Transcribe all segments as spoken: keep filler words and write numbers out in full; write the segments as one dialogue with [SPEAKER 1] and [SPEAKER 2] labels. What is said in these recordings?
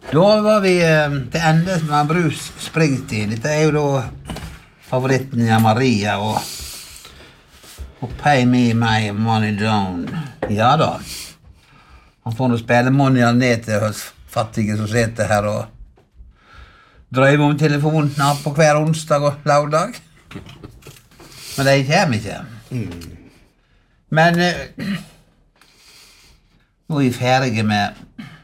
[SPEAKER 1] Da var vi eh, til ende med Bruce Springsteen. Dette er jo da favoritten av Maria og, og Pay Me My Money Down. Ja da. Han får nå spille money ned til oss fattige som sitter her og drøymer om telefonen på hver onsdag og lørdag. Men de kommer ikke. Mm. Men eh, nå er vi ferdige med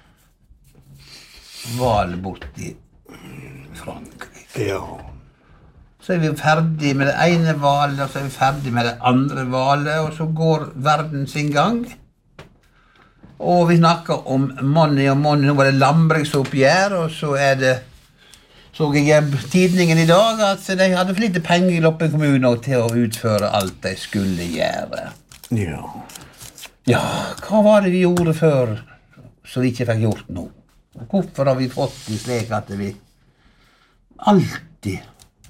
[SPEAKER 1] valg bort i Frankrike.
[SPEAKER 2] Ja.
[SPEAKER 1] Så er vi ferdig med det ene valet, og så er vi ferdig med det andre valet, og så går verden sin gang. Og vi snakker om money og money. Nå var det landbruksoppgjør, og så er det så jeg i tidningen i dag at de hadde for lite penger i Loppen kommune til å utføre alt de skulle gjøre.
[SPEAKER 2] Ja.
[SPEAKER 1] Ja, hva var det vi gjorde før, så vi ikke fikk gjort nå? Og hvorfor har vi fått det slik at vi alltid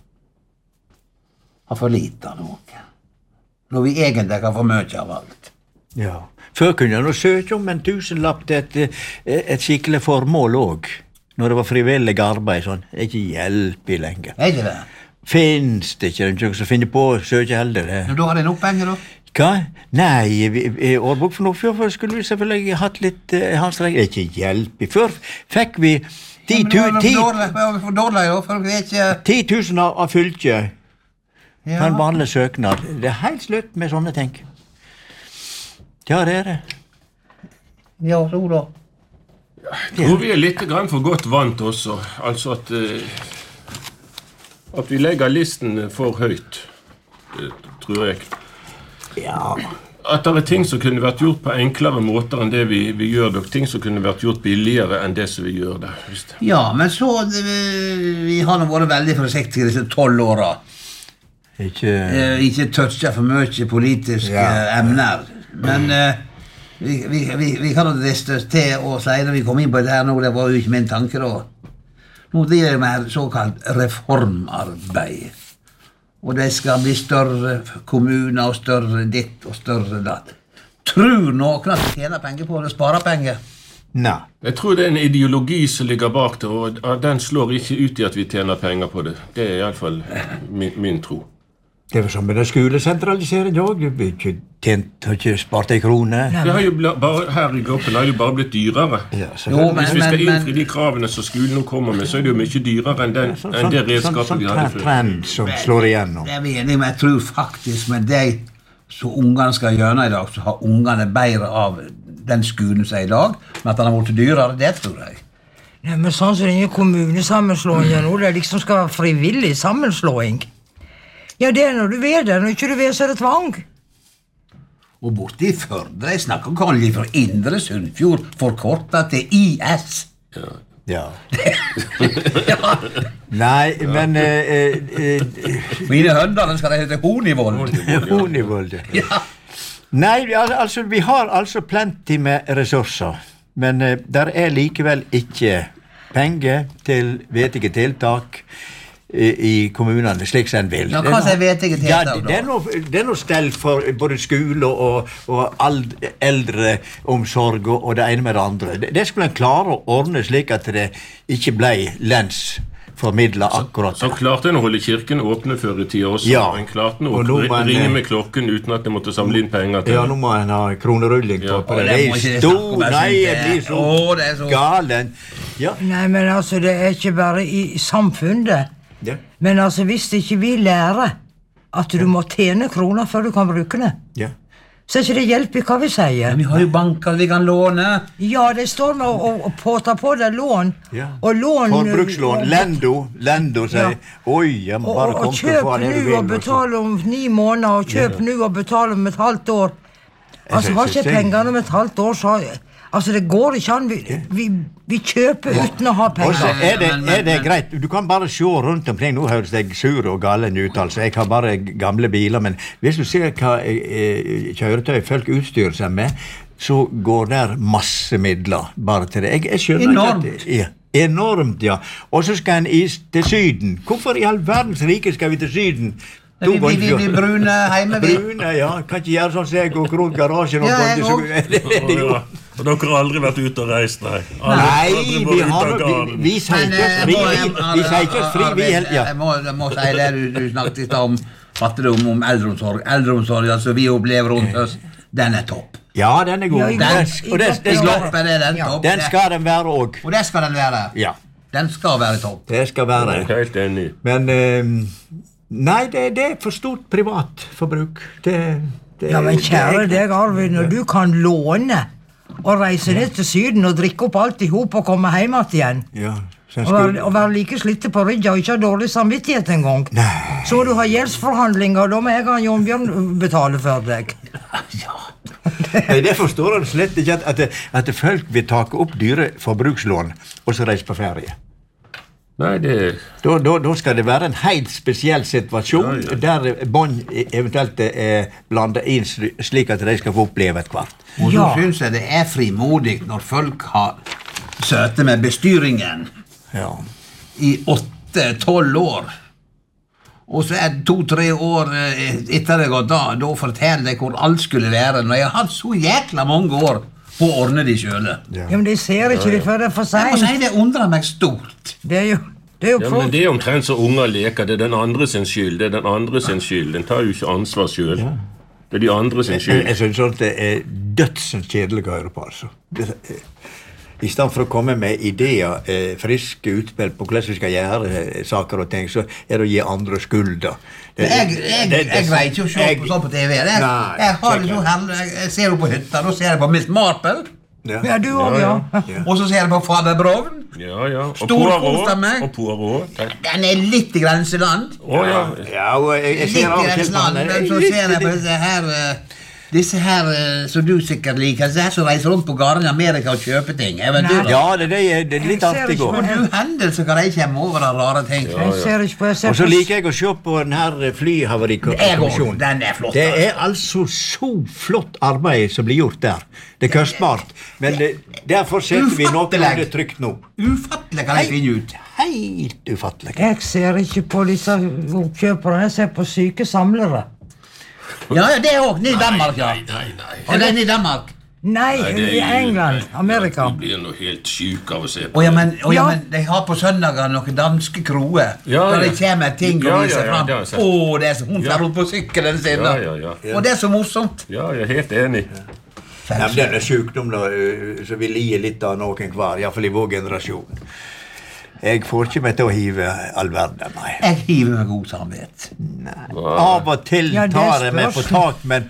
[SPEAKER 1] har for lite av noe, når vi egentlig kan få mye av alt?
[SPEAKER 2] Ja. Før kunne jeg nå søke om en tusenlapp til et, et skikkelig formål også, når det var frivillig arbeid, sånn. Det er ikke hjelp i lenger.
[SPEAKER 1] Er ikke det?
[SPEAKER 2] Finns det ikke noen som finner på å søke heller det?
[SPEAKER 1] Men da har de nok penger da?
[SPEAKER 2] Hva? Nei, i Årbok for noe før skulle vi selvfølgelig hatt litt uh, hans regel. Det er ikke hjelp i. Før fikk vi ti tusen av, av fylke ja. På en vanlig søknad. Det er helt slutt med sånne ting. Ja, det er det.
[SPEAKER 1] Ja, så da.
[SPEAKER 3] Jeg tror vi er litt grann for godt vant også. Altså at, uh, at vi legger listen for høyt, uh, tror jeg.
[SPEAKER 2] Ja.
[SPEAKER 3] At det er ting som kunne vært gjort på enklere måter enn det vi, vi gjør det, ting som kunne vært gjort billigere enn det som vi gjør det. Just.
[SPEAKER 1] Ja, men så, det, vi har nå vært veldig forsiktige disse tolv åra.
[SPEAKER 2] Ikke...
[SPEAKER 1] Eh, ikke toucha for mye politiske ja. Emner. Men eh, vi, vi, vi, vi kan jo driste oss til å si når vi kom inn på det her nå, det var jo ikke min tanke da. Nå blir det mer såkalt reformarbeid. Og det skal bli større kommuner og større ditt og større datt. Tror noen at de tjener penger på det, sparer penger?
[SPEAKER 2] Nei.
[SPEAKER 3] Jeg tror det er en ideologi som ligger bak det, og den slår ikke ut i at vi tjener penger på det. Det er i alle fall min, min tro.
[SPEAKER 2] Det var som med den skolesentraliseringen også. Vi har ikke tjent, har ikke spart en krone.
[SPEAKER 3] Det har jo bare, her i Gloppen har jo bare blitt dyrere.
[SPEAKER 2] Ja,
[SPEAKER 1] jo, men,
[SPEAKER 3] Hvis vi skal
[SPEAKER 1] men,
[SPEAKER 3] innfri de kravene som skolen nå kommer med, så er det jo mye dyrere enn, den, ja, sånn, enn det redskapet
[SPEAKER 2] sånn,
[SPEAKER 3] vi hadde før.
[SPEAKER 2] Sånn trend som slår igjennom.
[SPEAKER 1] Det er vi enige, men jeg tror faktisk med det som ungene skal gjøre i dag, så har ungene bedre av den skolen som er i dag, men at den har vært dyrere, det tror jeg.
[SPEAKER 4] Nei, men sånn som det er kommunesammenslåing nå, det liksom skal være frivillig sammenslåing. Ja, det er når du vet det, når ikke du vet så er det tvang.
[SPEAKER 1] Og borte i Førde, jeg snakker om de fra Indre Sunnfjord, forkortet til I S.
[SPEAKER 3] Ja.
[SPEAKER 2] Ja.
[SPEAKER 1] Ja.
[SPEAKER 2] Nei, men... Eh, eh,
[SPEAKER 1] Mine høndene skal det hete Honivold.
[SPEAKER 2] Honivold,
[SPEAKER 1] ja.
[SPEAKER 2] Nei, altså, vi har altså plenty med ressurser, men eh, der er likevel ikke penger til vetige tiltak i kommunene, slik som en vil.
[SPEAKER 1] Ja, hva er vetige tiltak da?
[SPEAKER 2] Ja, det er noe, det er noe stell for både skole og, og eldreomsorg og, og det ene med det andre. Det, det skulle en klare å ordne slik at det ikke ble lensformidlet akkurat.
[SPEAKER 3] Så, så klarte en å holde kirken åpne før i tida også.
[SPEAKER 2] Ja.
[SPEAKER 3] En klarte å en, ringe med klokken uten at en måtte samle inn penger til.
[SPEAKER 2] Ja, nå må en ha kronerulling på,
[SPEAKER 3] ja.
[SPEAKER 2] på det. Det er stor, nei, jeg blir så,
[SPEAKER 1] Åh, det er så
[SPEAKER 2] galen. Ja.
[SPEAKER 4] Nei, men altså, det er ikke bare i samfunnet.
[SPEAKER 2] Ja.
[SPEAKER 4] Men altså, hvis ikke vi lærer at du må tjene kroner før du kan bruke det,
[SPEAKER 2] ja.
[SPEAKER 4] så er ikke det hjelp i hva vi sier.
[SPEAKER 1] Men vi har jo banker vi kan låne.
[SPEAKER 4] Ja, det står nå og, og påtar på det lån.
[SPEAKER 2] Ja.
[SPEAKER 4] Og lån...
[SPEAKER 2] Forbrukslån, Lendo, Lendo sier, ja. Oi, jeg må bare komme til å få det du vil.
[SPEAKER 4] Og kjøp nu og betale om ni måneder, og kjøp ja. nu og betale om et halvt år. Altså, har ikke pengene om et halvt år, så... Altså, det går ikke an. Vi, vi, vi kjøper uten å ha penger.
[SPEAKER 2] Også er det, er det greit. Du kan bare se rundt omkring. Nå høres jeg sur og galen ut, altså. Jeg har bare gamle biler, men hvis du ser hva eh, kjøretøy folk utstyrer seg med, så går der masse midler bare til det. Jeg, jeg skjønner
[SPEAKER 1] Enormt.
[SPEAKER 2] Ikke at det, ja. Enormt, ja. Og så skal en is til Syden. Hvorfor i all verdens rike skal vi til Syden?
[SPEAKER 1] Vi, vi, vi blir brune hjemme, vi.
[SPEAKER 2] Brune, ja. Kan ikke gjøre sånn som jeg går rundt garasjen og
[SPEAKER 1] Ja, jeg
[SPEAKER 2] så,
[SPEAKER 1] også.
[SPEAKER 2] det, det, det,
[SPEAKER 3] Ja. Og dere har aldri vært ute og reist, nei? Aldri,
[SPEAKER 2] Nei,
[SPEAKER 3] aldri
[SPEAKER 2] vi,
[SPEAKER 3] vært
[SPEAKER 2] har,
[SPEAKER 3] ute av
[SPEAKER 2] vi,
[SPEAKER 3] garden.
[SPEAKER 2] vi sier
[SPEAKER 1] Men,
[SPEAKER 2] ikke oss
[SPEAKER 1] eh,
[SPEAKER 2] fri,
[SPEAKER 1] må-
[SPEAKER 2] vi, vi sier ikke oss fri, vi
[SPEAKER 1] Arvid,
[SPEAKER 2] helt, ja.
[SPEAKER 1] Jeg må, jeg må si det, du, du snakket i stad om fattigdom, om eldreomsorg. Eldreomsorg, altså vi opplever rundt oss, den er topp.
[SPEAKER 2] Ja, den er god.
[SPEAKER 4] Ja, i
[SPEAKER 2] Den,
[SPEAKER 1] godt-
[SPEAKER 2] og det,
[SPEAKER 4] i
[SPEAKER 2] det,
[SPEAKER 4] godt-
[SPEAKER 1] Sloppen er den
[SPEAKER 4] Ja.
[SPEAKER 1] topp.
[SPEAKER 2] den skal den være òg.
[SPEAKER 1] Og det skal den være.
[SPEAKER 2] Ja,
[SPEAKER 1] Den skal være topp.
[SPEAKER 2] det skal være.
[SPEAKER 3] Jeg er helt enig.
[SPEAKER 2] Men eh, nei, det, det er for stort privatforbruk. Det, det,
[SPEAKER 4] Ja, men kjære
[SPEAKER 2] det,
[SPEAKER 4] deg, Arvid, når du kan låne og reise ned til Syden og drikke opp alt i hop og komme hjem igjen,
[SPEAKER 2] Ja, så en
[SPEAKER 4] og være,
[SPEAKER 2] skulle,
[SPEAKER 4] og være like slitte på ryggen og ikke ha dårlig samvittighet engang,
[SPEAKER 2] Nei.
[SPEAKER 4] så må du ha gjeldsforhandlinger, og da må jeg ha Jon Bjørn betale for deg.
[SPEAKER 2] Nei, det forstår han slett ikke, at, at, at folk vil take opp dyre forbrukslån og så reise på ferie.
[SPEAKER 3] Nei, det
[SPEAKER 2] Da, da, da skal det være en helt spesiell situasjon,
[SPEAKER 3] Ja,
[SPEAKER 2] der bånd eventuelt er blandet inn sli- slik at de skal få oppleve et hvert.
[SPEAKER 1] Og så
[SPEAKER 4] Ja.
[SPEAKER 1] synes jeg det er frimodig når folk har søte med bestyringen
[SPEAKER 2] Ja.
[SPEAKER 1] i åtte-tolv år. Og så er det to-tre år eh, etter det gått av, da forteller jeg hvor alt skulle være. Når jeg har hatt så jækla mange år på å ordne de sjøle.
[SPEAKER 2] Ja.
[SPEAKER 4] Ja, men de ser ikke det før det er for
[SPEAKER 1] Jeg må si
[SPEAKER 4] sent.
[SPEAKER 1] det undrer meg stort.
[SPEAKER 4] Det er jo, det er jo
[SPEAKER 3] Ja,
[SPEAKER 4] flott.
[SPEAKER 3] men det er omtrent så unger leker. Det er den andre sin skyld. Det er den andre sin skyld. Den tar jo ikke ansvar sjøl. Det er de andre sin
[SPEAKER 2] Jeg,
[SPEAKER 3] skyld.
[SPEAKER 2] jeg synes sånt det er dødsens kjedelig å høre på, altså. Det, eh, I stedet for å komme med ideer, eh, friske utspill på hvordan vi skal gjøre eh, saker og ting, så er det å gi andre skylda. Det-
[SPEAKER 1] Jeg, jeg,
[SPEAKER 2] det- det-
[SPEAKER 1] jeg greier ikke å se
[SPEAKER 2] jeg-
[SPEAKER 1] på sånn på T V. Jeg,
[SPEAKER 2] Nei,
[SPEAKER 1] jeg, har det
[SPEAKER 2] sikkert.
[SPEAKER 1] så herlig. Jeg- jeg ser jo på hytta, da ser jeg på Miss Marple.
[SPEAKER 2] Ja.
[SPEAKER 4] Ja, du òg,
[SPEAKER 3] Ja,
[SPEAKER 4] ja.
[SPEAKER 2] Ja.
[SPEAKER 1] Og så ser jeg på Fader Brown.
[SPEAKER 3] Ja, ja. Og
[SPEAKER 1] Storkoser meg.
[SPEAKER 3] Poirot. Og Poirot. Den-
[SPEAKER 1] Den er litt i grenseland.
[SPEAKER 3] Å ja.
[SPEAKER 2] Ja, og jeg, jeg
[SPEAKER 1] Litt
[SPEAKER 2] ser av
[SPEAKER 1] i
[SPEAKER 2] og til på
[SPEAKER 1] grenseland,
[SPEAKER 2] han,
[SPEAKER 1] men så
[SPEAKER 2] litt-
[SPEAKER 1] ser jeg på disse her eh, Disse her eh, som du sikkert liker, disse her som reiser rundt på gårdene i Amerika og kjøper ting. Eventyr.
[SPEAKER 2] Ja, det, det, er, det er litt
[SPEAKER 4] Jeg ser
[SPEAKER 2] artig
[SPEAKER 4] ikke
[SPEAKER 2] òg.
[SPEAKER 4] på
[SPEAKER 1] Og du hendelser hva de kommer over av rare ting.
[SPEAKER 4] Jeg ser ikke på, jeg ser
[SPEAKER 2] Og så
[SPEAKER 4] på
[SPEAKER 2] liker jeg å se på den her
[SPEAKER 1] Jeg
[SPEAKER 2] flyhavarikommisjonen.
[SPEAKER 1] òg. Den er flott.
[SPEAKER 2] Det er altså så flott arbeid som blir gjort der. Det er kostbart, men det, derfor setter vi noe
[SPEAKER 1] Ufattelig.
[SPEAKER 2] under trykk nå.
[SPEAKER 1] Ufattelig hva de finner ut.
[SPEAKER 2] Helt ufattelig.
[SPEAKER 4] Jeg ser ikke på disse oppkjøperne, jeg ser på syke samlere.
[SPEAKER 1] Ja, ja, det er òg. Nede i Danmark, ja.
[SPEAKER 3] Nei, nei, nei.
[SPEAKER 1] Og den i Danmark.
[SPEAKER 4] Nei,
[SPEAKER 3] Nei, det er
[SPEAKER 4] i
[SPEAKER 3] jo-
[SPEAKER 4] England, Amerika.
[SPEAKER 3] Du blir nå helt sjuk av å se på.
[SPEAKER 1] Å ja, men, å, ja,
[SPEAKER 4] Ja.
[SPEAKER 1] men de har på søndager noen danske kroer.
[SPEAKER 3] Ja,
[SPEAKER 1] Der
[SPEAKER 3] ja.
[SPEAKER 1] det kommer ting
[SPEAKER 3] Ja,
[SPEAKER 1] og
[SPEAKER 3] ja,
[SPEAKER 1] viser
[SPEAKER 3] ja,
[SPEAKER 1] fram.
[SPEAKER 3] det har jeg sett.
[SPEAKER 1] Å, det er så hun
[SPEAKER 3] Ja.
[SPEAKER 1] fer rundt på sykkelen sin.
[SPEAKER 3] Ja,
[SPEAKER 1] da.
[SPEAKER 3] ja, ja.
[SPEAKER 1] Og det er så morsomt.
[SPEAKER 3] Ja, jeg er helt enig.
[SPEAKER 2] Ja, men denne sykdom da, ø, som vi lider litt av noen hver, iallfall i vår generasjon. Jeg får ikke meg til å hive all verden, nei.
[SPEAKER 1] Jeg hiver med god samvittighet.
[SPEAKER 2] Av og til
[SPEAKER 4] Ja, det
[SPEAKER 2] tar jeg meg på
[SPEAKER 4] spørs.
[SPEAKER 2] tak, men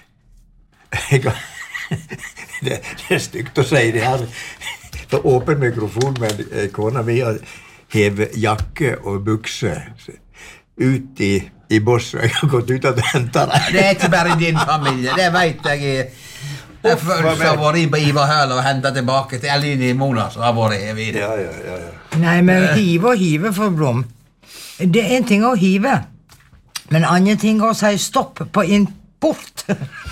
[SPEAKER 2] jeg, har- det, det er stygt å si det her. På åpen mikrofon, men eh, kona mi har hevet jakke og bukse ut i, i bosset. Jeg har gått ut og hentet det.
[SPEAKER 1] Det er ikke bare din familie, det vet jeg. Jeg først har vært inn på Ivar Høl og hentet tilbake til Eline Mona, som har vært hevet i det.
[SPEAKER 2] Ja, ja, ja, ja.
[SPEAKER 4] Nei, men hive og hive for Blom. Det er en ting å hive, men annen ting å si stopp på import.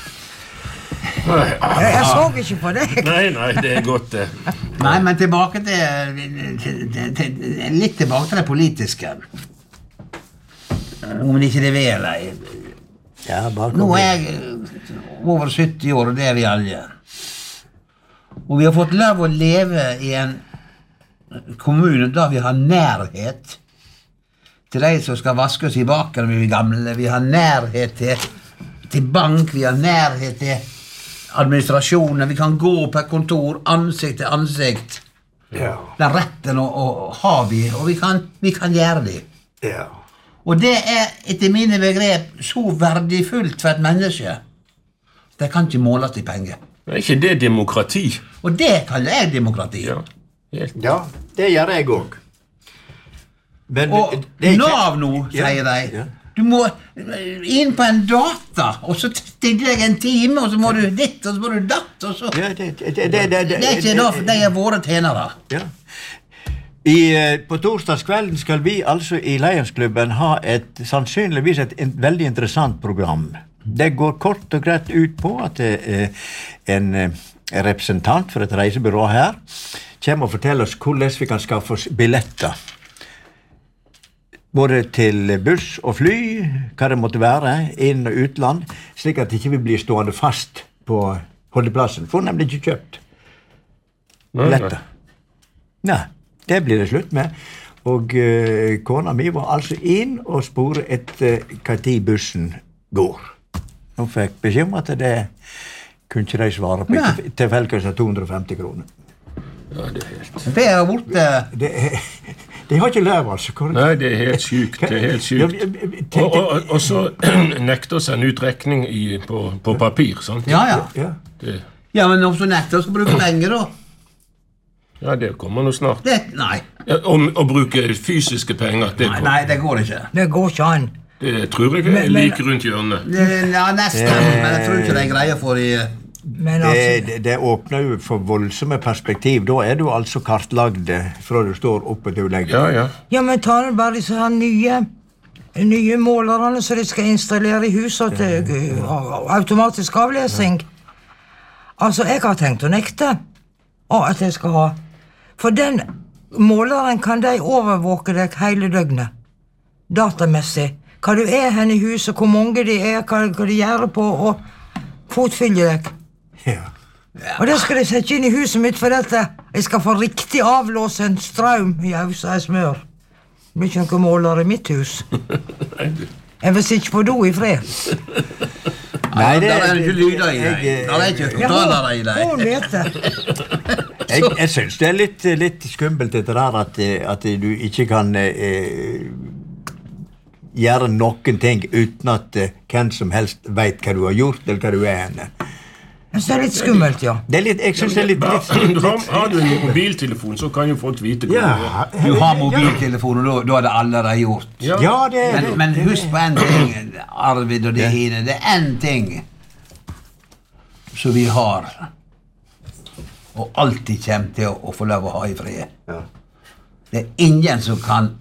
[SPEAKER 4] Jeg, jeg så ikke på deg.
[SPEAKER 3] Nei, nei, det er godt, det.
[SPEAKER 1] Nei, men tilbake til, til, til, til Litt tilbake til det politiske. Om ikke det vil jeg.
[SPEAKER 2] Ja, bare
[SPEAKER 1] Nå
[SPEAKER 2] kom
[SPEAKER 1] er
[SPEAKER 2] igjen.
[SPEAKER 1] jeg over sytti år, og det er vi alle. Og vi har fått lov å leve i en kommune der vi har nærhet til de som skal vaske oss i baken når vi er gamle. Vi har nærhet til, til bank, vi har nærhet til administrasjonen. Vi kan gå på et kontor ansikt til ansikt.
[SPEAKER 2] Ja,
[SPEAKER 1] Den retten å, å, har vi, og vi kan, vi kan gjøre det.
[SPEAKER 2] ja.
[SPEAKER 1] Og det er etter mine begrep så verdifullt for et menneske. Det kan ikke måles i penger.
[SPEAKER 3] Er ikke det demokrati?
[SPEAKER 1] Og det kaller jeg demokrati.
[SPEAKER 3] Ja, helt.
[SPEAKER 2] Ja, det gjør jeg òg. Men
[SPEAKER 1] Og
[SPEAKER 2] det er ikke-
[SPEAKER 1] Nav nå,
[SPEAKER 2] Ja,
[SPEAKER 1] sier de.
[SPEAKER 2] ja.
[SPEAKER 1] Du må inn på en data, og så stiller jeg en time, og så må du ditt, og så må du datt, og så
[SPEAKER 2] Ja, det, det, det, det, det,
[SPEAKER 1] Det er ikke da, for de er våre tjenere.
[SPEAKER 2] Ja. I, eh, på torsdagskvelden skal vi altså i Lionsklubben ha et sannsynligvis et in, veldig interessant program. Det går kort og greit ut på at eh, en eh, representant for et reisebyrå her kommer og forteller oss hvordan vi kan skaffe oss billetter både til buss og fly, hva det måtte være, inn- og utland, slik at ikke vi blir stående fast på holdeplassen. Får nemlig ikke kjøpt billetter. Nei, det blir det slutt med. Og uh, kona mi var altså inn og spore etter hva tid bussen går. Hun fikk beskjed om at det kunne ikke de svare på til, til felkelsen to hundre og femti kroner.
[SPEAKER 3] Ja, det er helt...
[SPEAKER 1] Det er borte.
[SPEAKER 2] Det er, de har ikke lært, altså. Hvor...
[SPEAKER 3] Nei, det er helt sykt. Det er helt sykt. Og, og, og så nekter å sende ut rekning i, på, på papir, sant?
[SPEAKER 1] Ja, ja.
[SPEAKER 2] Ja,
[SPEAKER 3] Det,
[SPEAKER 1] Ja, men om så nekter å skal bruke penger, da.
[SPEAKER 3] ja, det kommer nå snart.
[SPEAKER 1] Det, nei.
[SPEAKER 3] Ja, om å bruke fysiske penger, det,
[SPEAKER 1] nei, nei, det går ikke.
[SPEAKER 4] Det går ikke an.
[SPEAKER 3] det tror jeg er like rundt hjørnet.
[SPEAKER 1] Det, ja, nesten, men jeg tror ikke det er greia for de...
[SPEAKER 4] Men altså,
[SPEAKER 2] Det, det, det åpner jo for voldsomme perspektiv. Da er du altså kartlagd fra du står oppe til du legger.
[SPEAKER 3] Ja, ja.
[SPEAKER 4] ja, men ta det bare disse her nye, nye målerne som de skal installere i huset til uh, automatisk avlesing. Altså, jeg har tenkt å nekte å, at jeg skal ha. For den måleren kan de overvåke deg hele døgnet. Datamessig. Hva du er hen i huset, hvor mange de er, hva, hva de gjør på, og fotfølge deg.
[SPEAKER 2] Ja.
[SPEAKER 4] Og det skal de sette inn i huset mitt, for dette. Jeg skal få riktig avlåse en strøm i huset jeg smør. Det blir ikke noen måler i mitt hus. Jeg vil sitte på do i fred.
[SPEAKER 1] Nei, det er ikke lyder i deg.
[SPEAKER 2] jeg-
[SPEAKER 1] Det er ikke høyttalere i deg.
[SPEAKER 4] Hun vet det.
[SPEAKER 2] Jeg, jeg synes det er litt, litt skummelt dette der at, at du ikke kan eh, gjøre noen ting uten at eh, hvem som helst vet hva du har gjort, eller hva du er henne.
[SPEAKER 4] Jeg synes det er litt skummelt, ja.
[SPEAKER 2] Det er litt, jeg synes det er litt, litt, litt,
[SPEAKER 3] Du har, har du en mobiltelefon, så kan jo folk vite hva du gjør.
[SPEAKER 2] ja,
[SPEAKER 1] Du har mobiltelefon, og da, da er det allerede gjort.
[SPEAKER 3] Ja.
[SPEAKER 2] ja, det er
[SPEAKER 1] Men, men husk på en ting, Arvid og det hine. Det er en ting som vi har, og alltid kommer til å, å få lov å ha i fred.
[SPEAKER 2] Ja.
[SPEAKER 1] Det er ingen som kan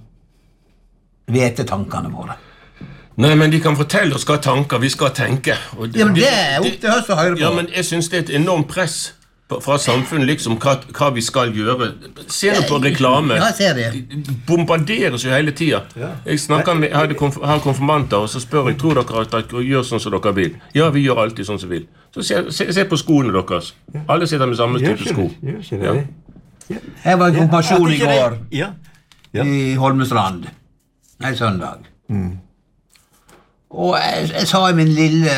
[SPEAKER 1] vite tankene våre.
[SPEAKER 3] Nei, men de kan fortelle oss hva tanker vi skal tenke. Og
[SPEAKER 1] Ja, men det er opp til oss å høre på.
[SPEAKER 3] Ja, men jeg synes det er et enormt press på, fra samfunnet, liksom, hva, hva vi skal gjøre. Se nå på reklame.
[SPEAKER 1] Ja, jeg ser det.
[SPEAKER 3] De bombarderes jo hele tiden. Jeg snakker med, jeg hadde konf, har konfirmanter, og så spør jeg, tror dere at dere gjør sånn som dere vil? Ja, vi gjør alltid sånn som vi vil. Så se, se, se på skoene deres. Alle sitter med samme
[SPEAKER 2] Gjør
[SPEAKER 3] type
[SPEAKER 2] ikke
[SPEAKER 3] sko.
[SPEAKER 2] det, gjør ikke det.
[SPEAKER 3] Ja.
[SPEAKER 1] Jeg var i konfirmasjon
[SPEAKER 2] At
[SPEAKER 1] i
[SPEAKER 2] ikke det-
[SPEAKER 1] går
[SPEAKER 2] Ja. Ja.
[SPEAKER 1] i Holmestrand. Nei, søndag. Og jeg, jeg sa i min lille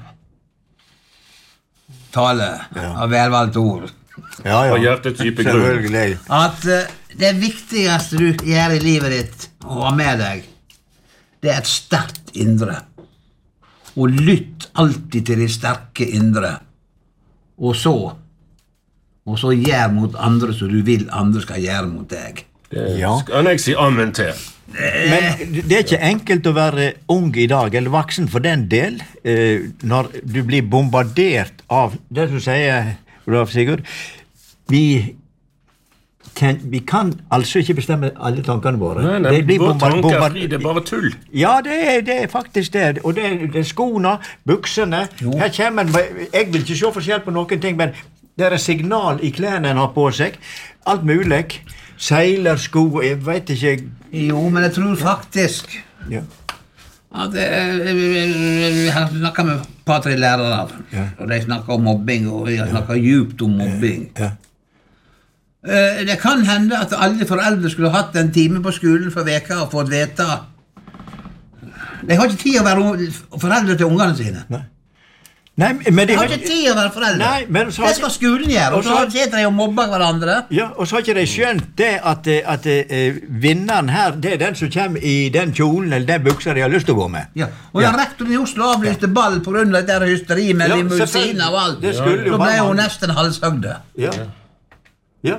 [SPEAKER 1] tale av velvalgte ord
[SPEAKER 2] Ja, ja.
[SPEAKER 3] Og hjertets dype grunn.
[SPEAKER 2] Selvfølgelig.
[SPEAKER 1] at eh, det viktigste du gjør i livet ditt og har med deg, det er et sterkt indre. Og lytt alltid til de sterke indre. Og så og så gjør mot andre som du vil andre skal gjøre mot deg.
[SPEAKER 3] Det
[SPEAKER 2] Ja.
[SPEAKER 3] kan jeg si amen til.
[SPEAKER 2] Men det er ikke enkelt å være ung i dag, eller voksen for den del, eh, når du blir bombardert av det du sier, Olav Sigurd. Vi kan, vi kan altså ikke bestemme alle tankene våre.
[SPEAKER 3] Nei, nei,
[SPEAKER 2] Det blir
[SPEAKER 3] vår
[SPEAKER 2] bomba-
[SPEAKER 3] tanke er
[SPEAKER 2] bomba-
[SPEAKER 3] fri, det er bare tull.
[SPEAKER 2] Ja, det er, det er faktisk det. Og det, er- det er skoene, buksene. Her kommer en, jeg vil ikke se forskjell på noen ting, men det er signal i klærne en har på seg. Alt mulig. Seilersko, jeg vet ikke.
[SPEAKER 1] Jo, men jeg tror faktisk
[SPEAKER 2] Ja.
[SPEAKER 1] at eh, vi har snakket med et par-tre lærere,
[SPEAKER 2] Ja.
[SPEAKER 1] og de snakker om mobbing, og vi har snakket djupt om mobbing.
[SPEAKER 2] Ja.
[SPEAKER 1] Eh, Det kan hende at alle foreldre skulle hatt en time på skolen for veka og fått vite. De har ikke tid å være un- foreldre til ungene sine.
[SPEAKER 2] Nei. Nei, men
[SPEAKER 1] De
[SPEAKER 2] de
[SPEAKER 1] har ikke tid å være foreldre.
[SPEAKER 2] Nei, men så har
[SPEAKER 1] det skal skolen gjøre, og
[SPEAKER 2] og
[SPEAKER 1] så
[SPEAKER 2] så-
[SPEAKER 1] sitter de og mobber hverandre.
[SPEAKER 2] Ja, og så har ikke de skjønt det at, eh, at eh, vinneren her, det er den som kommer i den kjolen eller den buksa de har lyst til å gå med.
[SPEAKER 1] Ja. Og
[SPEAKER 2] Ja.
[SPEAKER 1] ja. rektoren i Oslo avlyste ball på grunn av det der hysteri med
[SPEAKER 2] Ja,
[SPEAKER 1] limousin
[SPEAKER 2] selvfølgelig.
[SPEAKER 1] og alt.
[SPEAKER 2] Det skulle jo
[SPEAKER 1] Så ble
[SPEAKER 2] være
[SPEAKER 1] hun
[SPEAKER 2] man-
[SPEAKER 1] nesten halshøgde.
[SPEAKER 2] Ja. Ja.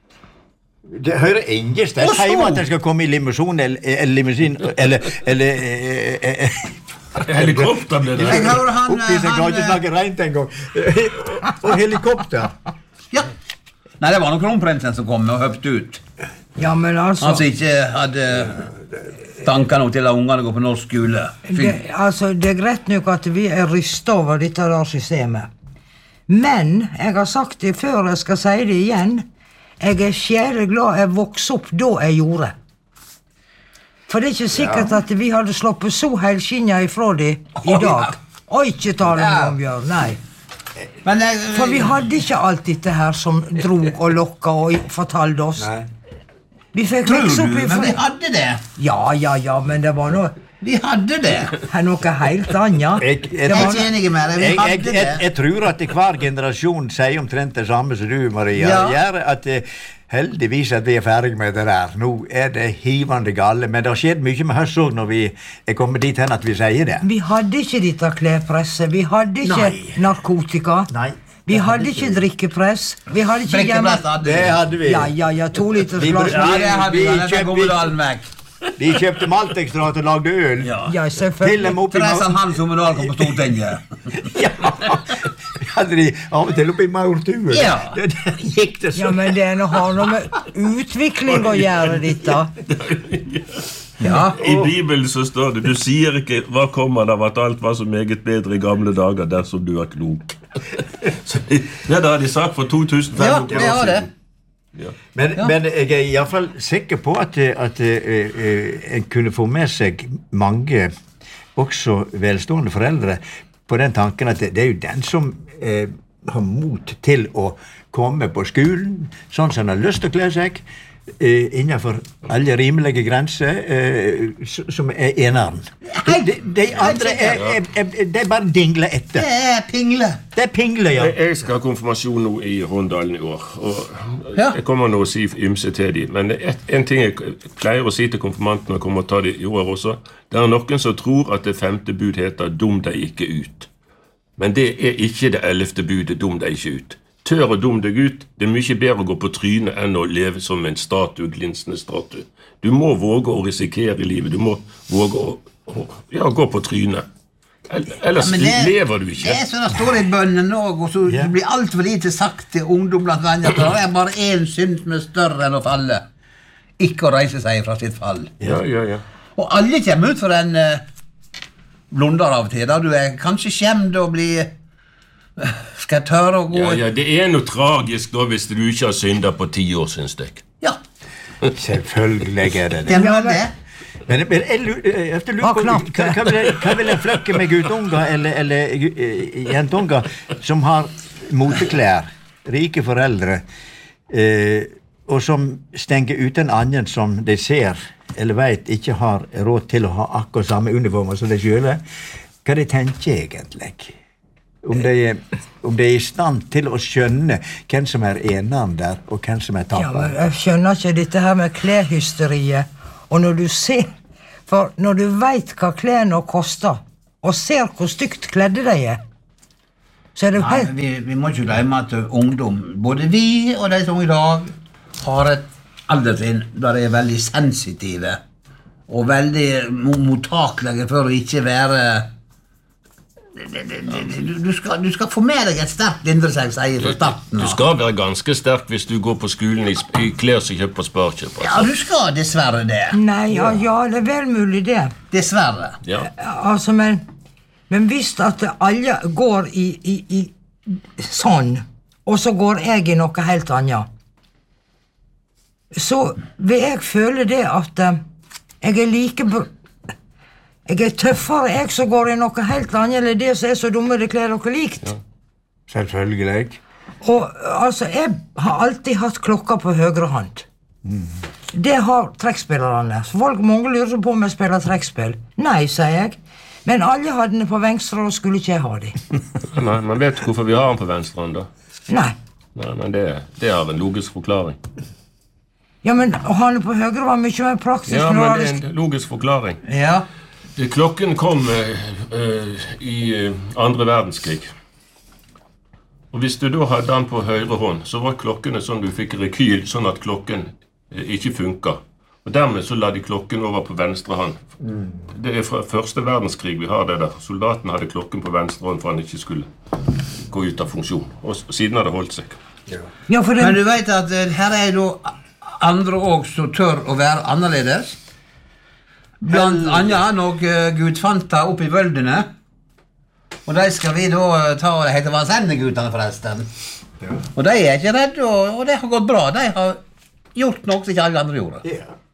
[SPEAKER 2] Det hører ingen sted
[SPEAKER 1] Og så-
[SPEAKER 2] hjemme at den skal komme i limousin eller, eller limousin eller, eller eh, eh, eh,
[SPEAKER 3] Helikopter ble det.
[SPEAKER 1] Jeg hører han,
[SPEAKER 2] Oppi seg,
[SPEAKER 1] han
[SPEAKER 2] klarer ikke
[SPEAKER 1] eh,
[SPEAKER 2] snakke rent engang. Og helikopter.
[SPEAKER 1] Ja. Nei, det var nok kronprinsen som kom og høpte ut.
[SPEAKER 4] Ja, men altså,
[SPEAKER 1] Han som ikke hadde tanker nok til å la ungene gå på norsk skole. Fy.
[SPEAKER 4] det, altså, det er greit nok at vi er rystet over dette der systemet. Men jeg har sagt det før, jeg skal si det igjen. Jeg er sjære glad jeg vokste opp da jeg gjorde. For det er ikke sikkert at vi hadde sloppet så helskinja ifra det i dag. Og ikke tale
[SPEAKER 1] Ja.
[SPEAKER 4] om Bjørn, nei.
[SPEAKER 1] Men jeg,
[SPEAKER 4] For vi hadde ikke alt dette her som drog og lokka og fortalte oss.
[SPEAKER 2] Nei.
[SPEAKER 4] Vi fikk
[SPEAKER 1] tror
[SPEAKER 4] vekse
[SPEAKER 1] du,
[SPEAKER 4] opp
[SPEAKER 1] men vi
[SPEAKER 4] ifra...
[SPEAKER 1] hadde det.
[SPEAKER 4] Ja, ja, ja, men det var noe,
[SPEAKER 1] Vi hadde det.
[SPEAKER 4] her noe helt annet.
[SPEAKER 2] Jeg, jeg,
[SPEAKER 4] Det
[SPEAKER 1] Jeg
[SPEAKER 4] var
[SPEAKER 1] er ikke enig med deg. Vi
[SPEAKER 2] jeg, jeg,
[SPEAKER 1] hadde
[SPEAKER 2] jeg,
[SPEAKER 1] det.
[SPEAKER 2] jeg tror at hver generasjon sier omtrent det samme som du, Maria.
[SPEAKER 1] Ja.
[SPEAKER 2] Gjør at eh, heldigvis at vi er ferdig med det der. Nå er det hivende gale, men det har skjedd mye med oss også når vi er kommet dit hen at vi sier det.
[SPEAKER 4] Vi hadde ikke dette klespresset, vi hadde ikke
[SPEAKER 2] Nei.
[SPEAKER 4] narkotika.
[SPEAKER 2] Nei.
[SPEAKER 4] Vi hadde ikke drikkepress. Vi hadde ikke hjemme...
[SPEAKER 1] Brikkebrett hadde
[SPEAKER 2] Det
[SPEAKER 1] vi.
[SPEAKER 2] hadde vi.
[SPEAKER 4] Ja, ja, ja, to liters
[SPEAKER 2] Vi
[SPEAKER 4] glass.
[SPEAKER 2] brukte-
[SPEAKER 1] Ja, det hadde vi.
[SPEAKER 2] Vi
[SPEAKER 1] Den er
[SPEAKER 2] kjøpte-
[SPEAKER 1] Gommedalen vekk.
[SPEAKER 2] Vi kjøpte maltekstrat og lagde øl.
[SPEAKER 3] Ja.
[SPEAKER 4] Ja,
[SPEAKER 2] Til
[SPEAKER 4] selvfølgelig.
[SPEAKER 2] dem oppi
[SPEAKER 1] Therese
[SPEAKER 2] Ma-
[SPEAKER 1] Hans Gommedal kom på Stortinget.
[SPEAKER 2] Ja. Vi hadde de av og til oppi Maurtue.
[SPEAKER 1] Ja.
[SPEAKER 2] Det, det gikk det
[SPEAKER 4] Ja,
[SPEAKER 2] så.
[SPEAKER 4] men det har noe med utvikling å gjøre, dette.
[SPEAKER 1] Ja.
[SPEAKER 3] I Bibelen så står det, du sier ikke hva kommer det av at alt var så meget bedre i gamle dager dersom du er klok. Så det, det har de sagt for to tusen fem
[SPEAKER 1] Ja,
[SPEAKER 3] hundre
[SPEAKER 1] det
[SPEAKER 3] år
[SPEAKER 1] har det.
[SPEAKER 3] siden. Ja.
[SPEAKER 2] Men, men jeg er iallfall sikker på at, at eh, eh, en kunne få med seg mange, også velstående foreldre, på den tanken at det, det er jo den som eh, har mot til å komme på skolen sånn som han har lyst til å kle seg, eh, innenfor alle rimelige grenser, eh, s- som er eneren. De, de, de andre er, er, er, de bare dingler
[SPEAKER 1] Det
[SPEAKER 2] etter.
[SPEAKER 1] er pingle.
[SPEAKER 2] Det er pingle, ja.
[SPEAKER 3] Jeg jeg skal ha konfirmasjon nå i Rondalen i år, og
[SPEAKER 1] Ja.
[SPEAKER 3] jeg kommer nå å si ymse til dem. Men et, en ting jeg pleier å si til konfirmantene, og kommer å ta det i år også, det er noen som tror at det femte bud heter «dum deg ikke ut». Men det er ikke det ellevte budet, dum deg ikke ut. Tør å dum deg ut, det er mye bedre å gå på trynet enn å leve som en statue, glinsende statue. Du må våge å risikere i livet, du må våge å, å ja, gå på trynet. Ell- Ellers
[SPEAKER 1] Men det,
[SPEAKER 3] lever du ikke.
[SPEAKER 1] det er sånn det står i bønnen òg, og så
[SPEAKER 2] Ja.
[SPEAKER 1] det blir altfor lite sagt til ungdom blant venner. at Det er bare én synd som er større enn å falle. Ikke å reise seg fra sitt fall.
[SPEAKER 3] Ja, ja, ja.
[SPEAKER 1] Og alle kommer ut for en uh, blunder av og til. Da du er kanskje skjemt og blir uh, Skal jeg tørre å gå
[SPEAKER 3] Ja, ja, det er noe tragisk da hvis du ikke har syndet på ti år, synes jeg.
[SPEAKER 1] Ja,
[SPEAKER 2] Selvfølgelig er det det.
[SPEAKER 1] det er det.
[SPEAKER 2] Men, men jeg, lu- jeg, jeg lurer
[SPEAKER 4] Hva
[SPEAKER 2] på,
[SPEAKER 4] knapt
[SPEAKER 2] hva,
[SPEAKER 4] det?
[SPEAKER 2] hva, vil, hva vil en flykke med guttunger eller, eller eh, jentunger som har moteklær, rike foreldre, eh, og som stenger ut en annen som de ser eller vet ikke har råd til å ha akkurat samme uniformer som de selv? Hva de tenker egentlig? Om de, er- om de er i stand til å skjønne hvem som er eneren der, og hvem som er
[SPEAKER 4] Ja, men
[SPEAKER 2] taperen.
[SPEAKER 4] jeg skjønner ikke dette her med kleshysteriet. Og når du ser For når du veit hva klærne koster, og ser hvor stygt kledde de er, så er det jo
[SPEAKER 1] Nei,
[SPEAKER 4] helt
[SPEAKER 1] vi, vi må ikke glemme at ungdom, både vi og de som i dag, har et alderstrinn der de er veldig sensitive og veldig mo- mottakelige for å ikke være det- det- det- det- du, du, skal, du skal få med deg et sterkt indre seg, sier fra starten
[SPEAKER 3] Du
[SPEAKER 1] av.
[SPEAKER 3] skal være ganske sterk hvis du går på skolen i, sp- i klær som kjøper på Sparkjøp.
[SPEAKER 1] Ja,
[SPEAKER 3] Altså.
[SPEAKER 1] du skal dessverre det.
[SPEAKER 4] Nei, ja, ja, det er vel mulig, det.
[SPEAKER 1] Dessverre.
[SPEAKER 3] Ja.
[SPEAKER 4] Altså, men Men hvis at alle går i, i, i sånn, og så går jeg i noe helt annet, så vil jeg føle det at eh, jeg er like br- Jeg er tøffere, jeg som går i noe helt annet, eller det som er så dumme det kler dere likt.
[SPEAKER 2] Selvfølgelig.
[SPEAKER 4] Og altså, jeg har alltid hatt klokka på høyre hånd. Det har trekkspillerne. Så folk mange lurer på om jeg spiller trekkspill. Nei, sier jeg. Men alle hadde den på venstre, og skulle ikke jeg ha den.
[SPEAKER 3] Nei, man vet hvorfor vi har den på venstre hånd, da.
[SPEAKER 4] Nei.
[SPEAKER 3] Nei, men det, det har en logisk forklaring.
[SPEAKER 4] Ja, men å ha den på høyre var mye mer praktisk.
[SPEAKER 3] Ja,
[SPEAKER 4] når
[SPEAKER 3] men
[SPEAKER 4] alle
[SPEAKER 3] det er
[SPEAKER 4] sk-
[SPEAKER 3] en logisk forklaring.
[SPEAKER 1] Ja.
[SPEAKER 3] Det, klokken kom eh, eh, i eh, andre verdenskrig. Og hvis du da hadde den på høyre hånd, så var klokkene sånn du fikk rekyl, sånn at klokken eh, ikke funka. Og dermed så la de klokken over på venstre hånd. Det er fra første verdenskrig vi har det der. Soldaten hadde klokken på venstre hånd for han ikke skulle gå ut av funksjon. Og s- siden har det holdt seg.
[SPEAKER 4] Ja, for
[SPEAKER 1] Men
[SPEAKER 4] den,
[SPEAKER 1] du vet at eh, her er jo andre også som tør å være annerledes. Blant annet nok uh, gudfanta oppe i vøldene. Og de skal vi da eh, ta, det heter Vassendegutene forresten. Og de er ikke redde, og, og det har gått bra. De har gjort noe som ikke alle andre gjorde.
[SPEAKER 2] Ja.